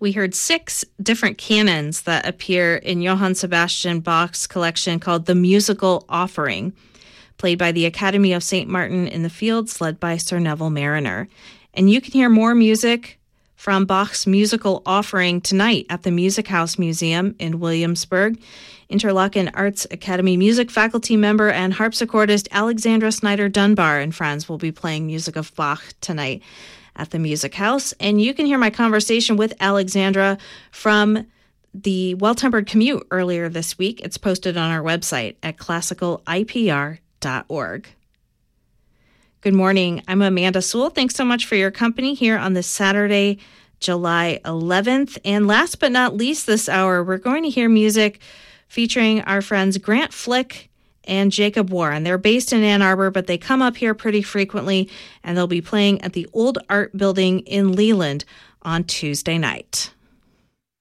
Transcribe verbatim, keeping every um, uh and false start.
we heard six different canons that appear in Johann Sebastian Bach's collection called The Musical Offering, played by the Academy of Saint Martin in the Fields, led by Sir Neville Marriner. And you can hear more music from Bach's Musical Offering tonight at the Music House Museum in Williamsburg. Interlochen Arts Academy music faculty member and harpsichordist Alexandra Snyder Dunbar and friends will be playing music of Bach tonight at the Music House. And you can hear my conversation with Alexandra from the Well-Tempered Commute earlier this week. It's posted on our website at classical I P R dot org. Good morning. I'm Amanda Sewell. Thanks so much for your company here on this Saturday, July eleventh. And last but not least this hour, we're going to hear music featuring our friends Grant Flick and Jacob Warren. They're based in Ann Arbor, but they come up here pretty frequently, and they'll be playing at the Old Art Building in Leland on Tuesday night.